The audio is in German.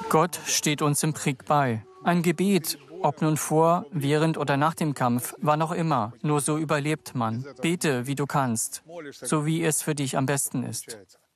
Gott steht uns im Krieg bei. Ein Gebet, ob nun vor, während oder nach dem Kampf, wann auch immer, nur so überlebt man. Bete, wie du kannst, so wie es für dich am besten ist.